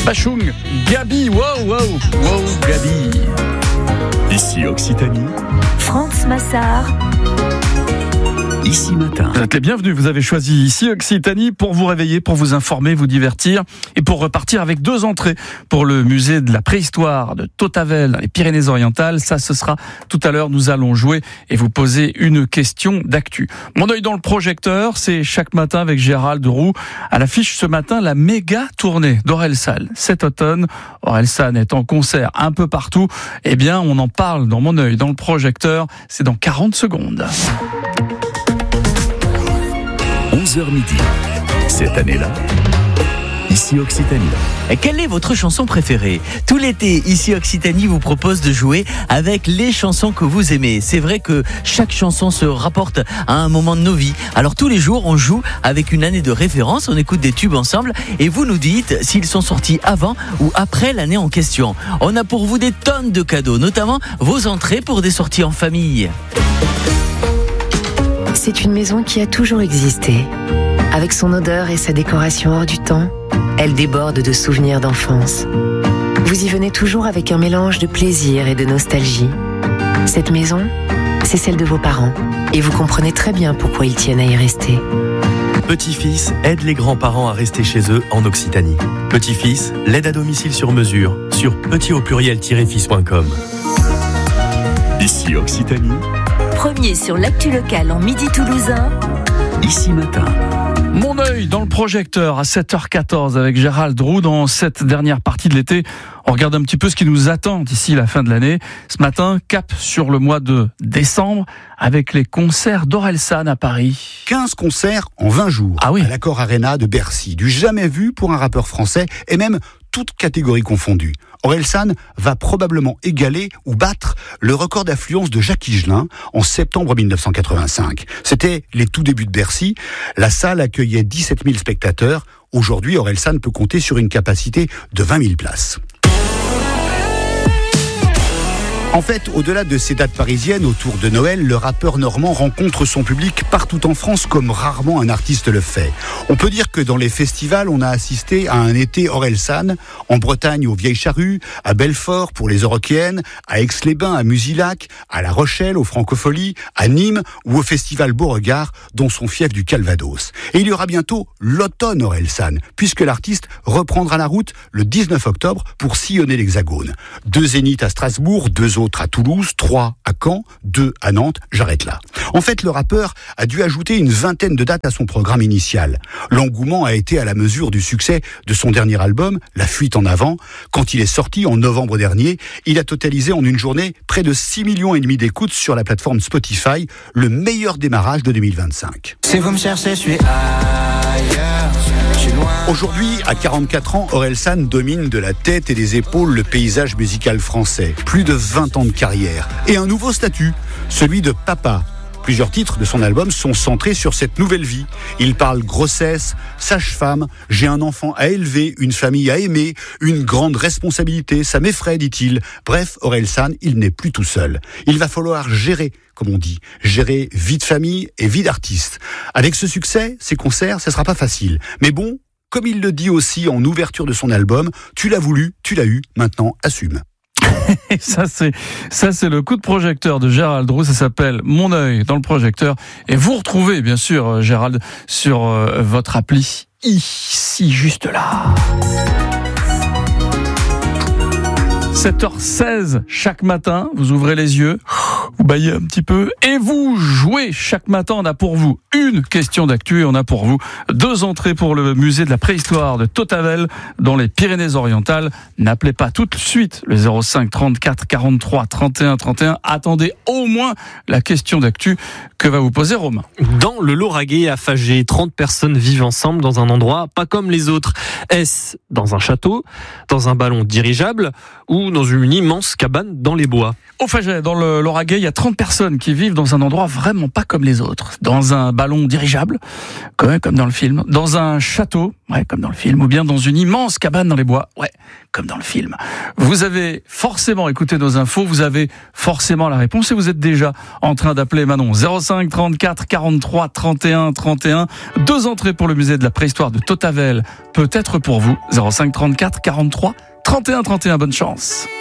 Bachung, Gabi, wow, Gabi. Ici Occitanie, France Massard. Ici Matin. Vous êtes les bienvenus, vous avez choisi Ici Occitanie pour vous réveiller, pour vous informer, vous divertir et pour repartir avec 2 entrées pour le musée de la préhistoire de Tautavel dans les Pyrénées-Orientales. Ça, ce sera tout à l'heure. Nous allons jouer et vous poser une question d'actu. Mon œil dans le projecteur, c'est chaque matin avec Gérald Roux. À l'affiche ce matin, la méga tournée d'Orelsan. Cet automne, Orelsan est en concert un peu partout. Eh bien, on en parle dans Mon œil dans le projecteur. C'est dans 40 secondes. 11h midi. Cette année-là, Ici Occitanie. Quelle est votre chanson préférée ? Tout l'été, Ici Occitanie vous propose de jouer avec les chansons que vous aimez. C'est vrai que chaque chanson se rapporte à un moment de nos vies. Alors tous les jours, on joue avec une année de référence, on écoute des tubes ensemble et vous nous dites s'ils sont sortis avant ou après l'année en question. On a pour vous des tonnes de cadeaux, notamment vos entrées pour des sorties en famille. C'est une maison qui a toujours existé. Avec son odeur et sa décoration hors du temps, elle déborde de souvenirs d'enfance. Vous y venez toujours avec un mélange de plaisir et de nostalgie. Cette maison, c'est celle de vos parents. Et vous comprenez très bien pourquoi ils tiennent à y rester. Petit-fils aide les grands-parents à rester chez eux en Occitanie. Petit-fils, l'aide à domicile sur mesure sur petit-fils.com. Ici Occitanie, Premier sur l'actu locale en Midi Toulousain. Ici Matin. Mon œil dans le projecteur à 7h14 avec Gérald Roux. Dans cette dernière partie de l'été, on regarde un petit peu ce qui nous attend d'ici la fin de l'année. Ce matin, cap sur le mois de décembre avec les concerts d'Orelsan à Paris. 15 concerts en 20 jours Ah oui. à l'Accor Arena de Bercy. Du jamais vu pour un rappeur français et même toutes catégories confondues. Orelsan va probablement égaler ou battre le record d'affluence de Jacques Higelin en septembre 1985. C'était les tout débuts de Bercy. La salle accueillait 17 000 spectateurs. Aujourd'hui, Orelsan peut compter sur une capacité de 20 000 places. En fait, au-delà de ces dates parisiennes autour de Noël, le rappeur normand rencontre son public partout en France comme rarement un artiste le fait. On peut dire que dans les festivals, on a assisté à un été Orelsan, en Bretagne aux Vieilles Charrues, à Belfort pour les Eurokéennes, à Aix-les-Bains, à Musilac, à La Rochelle, aux Francopholies, à Nîmes ou au festival Beauregard, dont son fief du Calvados. Et il y aura bientôt l'automne Orelsan, puisque l'artiste reprendra la route le 19 octobre pour sillonner l'Hexagone. 2 zéniths à Strasbourg, 2 autres à Toulouse, 3 à Caen, 2 à Nantes, j'arrête là. En fait, le rappeur a dû ajouter une vingtaine de dates à son programme initial. L'engouement a été à la mesure du succès de son dernier album, La Fuite en avant. Quand il est sorti en novembre dernier, il a totalisé en une journée près de 6,5 millions d'écoutes sur la plateforme Spotify, le meilleur démarrage de 2025. Si vous me cherchez, je suis ailleurs. Aujourd'hui, à 44 ans, Orelsan domine de la tête et des épaules le paysage musical français. Plus de 20 ans de carrière. Et un nouveau statut, celui de papa. Plusieurs titres de son album sont centrés sur cette nouvelle vie. Il parle grossesse, sage-femme, j'ai un enfant à élever, une famille à aimer, une grande responsabilité, ça m'effraie, dit-il. Bref, Orelsan, il n'est plus tout seul. Il va falloir gérer, comme on dit, gérer vie de famille et vie d'artiste. Avec ce succès, ces concerts, ça sera pas facile. Mais bon, comme il le dit aussi en ouverture de son album, tu l'as voulu, tu l'as eu, maintenant assume. Et ça c'est le coup de projecteur de Gérald Roux. Ça s'appelle Mon œil dans le projecteur. Et vous retrouvez bien sûr Gérald sur votre appli ici, juste là. 7h16 chaque matin, vous ouvrez les yeux, vous baillez un petit peu et vous jouez. Chaque matin, on a pour vous une question d'actu et on a pour vous 2 entrées pour le musée de la préhistoire de Tautavel dans les Pyrénées-Orientales. N'appelez pas tout de suite le 05 34 43 31 31. Attendez au moins la question d'actu que va vous poser Romain. Dans le Lauragais à Fagé, 30 personnes vivent ensemble dans un endroit pas comme les autres. Est-ce dans un château, dans un ballon dirigeable ou dans une immense cabane dans les bois ? Au Fagé, dans le Lauragais, il y a y a 30 personnes qui vivent dans un endroit vraiment pas comme les autres. Dans un ballon dirigeable, comme dans le film. Dans un château, comme dans le film. Ou bien dans une immense cabane dans les bois, comme dans le film. Vous avez forcément écouté nos infos, vous avez forcément la réponse et vous êtes déjà en train d'appeler Manon. 05 34 43 31 31. 2 entrées pour le musée de la préhistoire de Tautavel, peut-être pour vous. 05 34 43 31 31. Bonne chance.